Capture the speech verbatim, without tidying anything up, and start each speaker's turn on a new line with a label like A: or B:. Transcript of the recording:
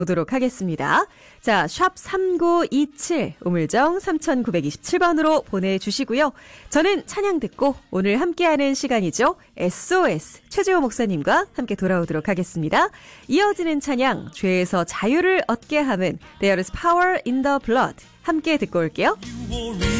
A: 보도록 하겠습니다. 자, 샵 삼구이칠 우물정 삼구이칠 번으로 보내주시고요. 저는 찬양 듣고 오늘 함께하는 시간이죠. 에스오에스 최재호 목사님과 함께 돌아오도록 하겠습니다. 이어지는 찬양, 죄에서 자유를 얻게 함은 There is power in the blood. 함께 듣고 올게요.